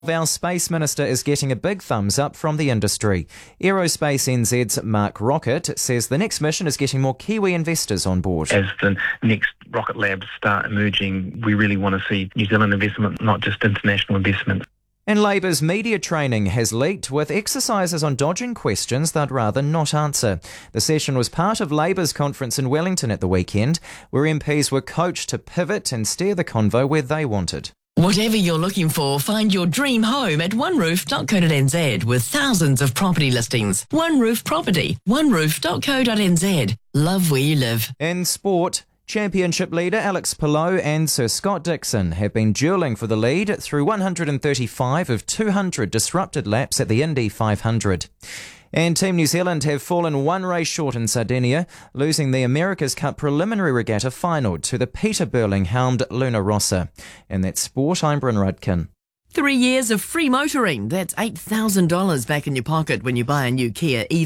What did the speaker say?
Our Space Minister is getting a big thumbs up from the industry. Aerospace NZ's Mark Rocket says the next mission is getting more Kiwi investors on board. As the next rocket labs start emerging, we really want to see New Zealand investment, not just international investment. And Labour's media training has leaked with exercises on dodging questions they'd rather not answer. The session was part of Labour's conference in Wellington at the weekend, where MPs were coached to pivot and steer the convo where they wanted. Whatever you're looking for, find your dream home at oneroof.co.nz with thousands of property listings. One Roof Property, oneroof.co.nz. Love where you live. In sport, Championship leader Alex Palou and Sir Scott Dixon have been duelling for the lead through 135 of 200 disrupted laps at the Indy 500. And Team New Zealand have fallen one race short in Sardinia, losing the America's Cup preliminary regatta final to the Peter Burling-helmed Luna Rossa. In that sport, I'm Bryn Rudkin. 3 years of free motoring. That's $8,000 back in your pocket when you buy a new Kia EV.